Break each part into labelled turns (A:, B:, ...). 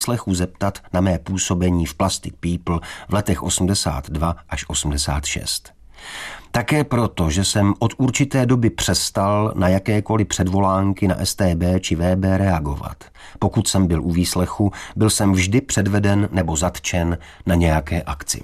A: slechu zeptat na mé působení v Plastic People v letech 82 až 86. Také proto, že jsem od určité doby přestal na jakékoliv předvolánky na StB či VB reagovat. Pokud jsem byl u výslechu, byl jsem vždy předveden nebo zatčen na nějaké akci.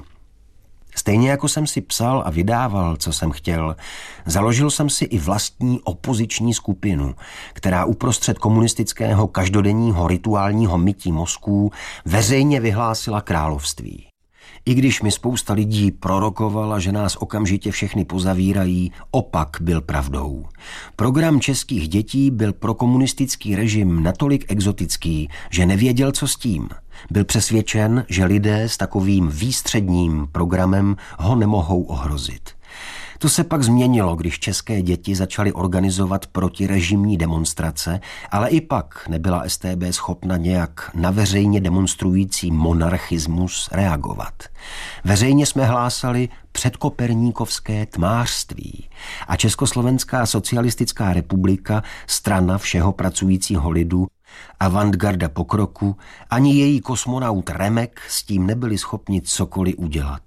A: Stejně jako jsem si psal a vydával, co jsem chtěl, založil jsem si i vlastní opoziční skupinu, která uprostřed komunistického každodenního rituálního mytí mozků veřejně vyhlásila království. I když mi spousta lidí prorokovala, že nás okamžitě všechny pozavírají, opak byl pravdou. Program českých dětí byl pro komunistický režim natolik exotický, že nevěděl, co s tím. Byl přesvědčen, že lidé s takovým výstředním programem ho nemohou ohrozit. To se pak změnilo, když české děti začaly organizovat protirežimní demonstrace, ale i pak nebyla StB schopna nějak na veřejně demonstrující monarchismus reagovat. Veřejně jsme hlásali předkoperníkovské tmářství a Československá socialistická republika, strana všeho pracujícího lidu, avantgarda pokroku, ani její kosmonaut Remek s tím nebyli schopni cokoliv udělat.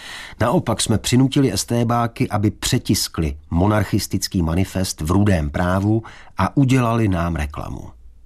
A: Naopak jsme přinutili StBáky, aby přetiskli monarchistický manifest v Rudém právu a udělali nám reklamu.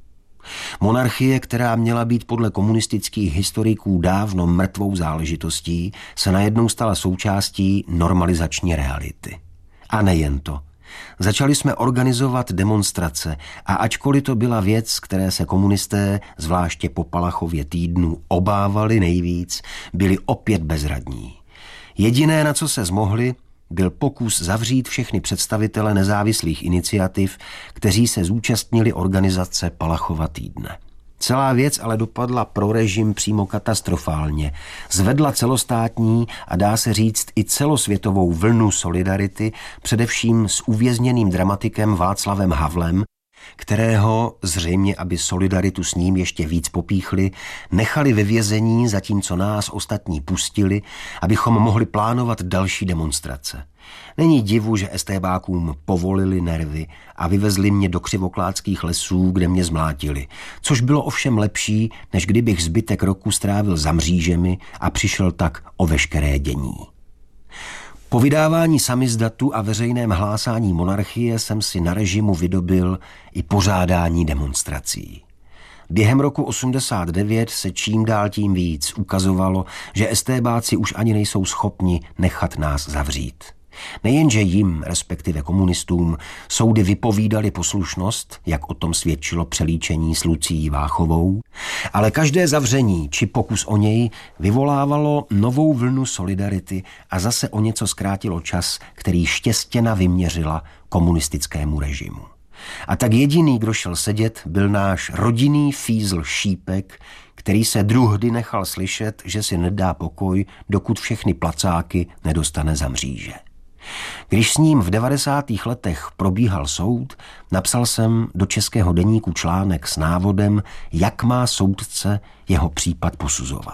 A: Monarchie, která měla být podle komunistických historiků dávno mrtvou záležitostí, se najednou stala součástí normalizační reality. A nejen to. Začali jsme organizovat demonstrace a ačkoliv to byla věc, které se komunisté, zvláště po Palachově týdnu, obávali nejvíc, byli opět bezradní. Jediné, na co se zmohli, byl pokus zavřít všechny představitele nezávislých iniciativ, kteří se zúčastnili organizace Palachova týdne. Celá věc ale dopadla pro režim přímo katastrofálně. Zvedla celostátní a dá se říct i celosvětovou vlnu solidarity, především s uvězněným dramatikem Václavem Havlem, kterého, zřejmě aby solidaritu s ním ještě víc popíchli, nechali ve vězení, zatímco nás ostatní pustili, abychom mohli plánovat další demonstrace. Není divu, že StBákům povolili nervy a vyvezli mě do Křivoklátských lesů, kde mě zmlátili, což bylo ovšem lepší, než kdybych zbytek roku strávil za mřížemi a přišel tak o veškeré dění. Po vydávání samizdatu a veřejném hlásání monarchie jsem si na režimu vydobil i pořádání demonstrací. Během roku 89 se čím dál tím víc ukazovalo, že StBáci už ani nejsou schopni nechat nás zavřít. Nejenže jim, respektive komunistům, soudy vypovídali poslušnost, jak o tom svědčilo přelíčení s Lucií Váchovou, ale každé zavření či pokus o něj vyvolávalo novou vlnu solidarity a zase o něco zkrátilo čas, který štěstěna vyměřila komunistickému režimu. A tak jediný, kdo šel sedět, byl náš rodinný fízl Šípek, který se druhdy nechal slyšet, že si nedá pokoj, dokud všechny placáky nedostane za mříže. Když s ním v 90. letech probíhal soud, napsal jsem do Českého deníku článek s návodem, jak má soudce jeho případ posuzovat.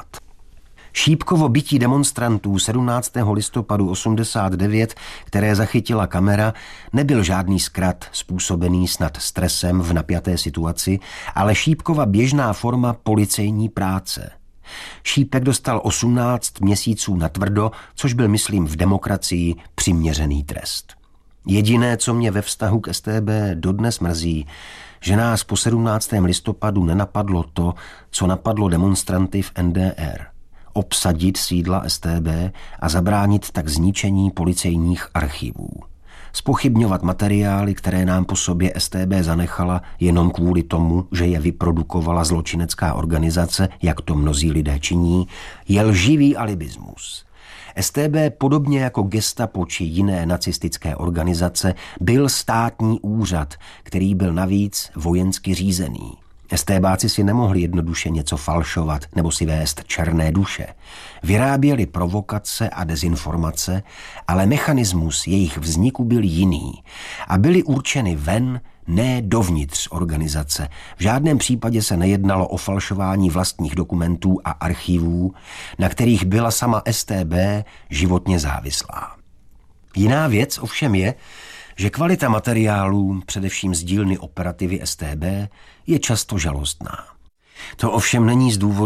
A: Šípkovo bití demonstrantů 17. listopadu 89, které zachytila kamera, nebyl žádný zkrat způsobený snad stresem v napjaté situaci, ale Šípkova běžná forma policejní práce. Šípek dostal 18 měsíců natvrdo, což byl, myslím, v demokracii přiměřený trest. Jediné, co mě ve vztahu k StB dodnes mrzí, že nás po 17. listopadu nenapadlo to, co napadlo demonstranty v NDR. Obsadit sídla StB a zabránit tak zničení policejních archivů. Zpochybňovat materiály, které nám po sobě StB zanechala jenom kvůli tomu, že je vyprodukovala zločinecká organizace, jak to mnozí lidé činí, je lživý alibismus. StB, podobně jako Gestapo či jiné nacistické organizace, byl státní úřad, který byl navíc vojensky řízený. StBáci si nemohli jednoduše něco falšovat nebo si vést černé duše. Vyráběli provokace a dezinformace, ale mechanismus jejich vzniku byl jiný a byly určeny ven, ne dovnitř organizace. V žádném případě se nejednalo o falšování vlastních dokumentů a archivů, na kterých byla sama StB životně závislá. Jiná věc ovšem je, že kvalita materiálů, především z dílny operativy StB, je často žalostná. To ovšem není z důvodu